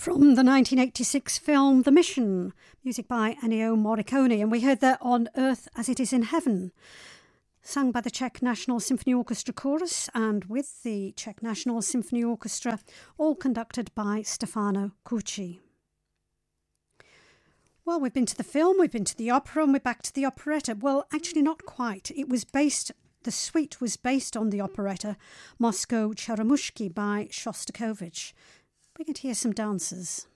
From the 1986 film The Mission, music by Ennio Morricone, and we heard that On Earth as It Is in Heaven, sung by the Czech National Symphony Orchestra Chorus and with the Czech National Symphony Orchestra, all conducted by Stefano Cucci. Well, we've been to the film, we've been to the opera, and we're back to the operetta. Well, actually not quite. The suite was based on the operetta Moscow Charamushki by Shostakovich. We're going to hear some dances.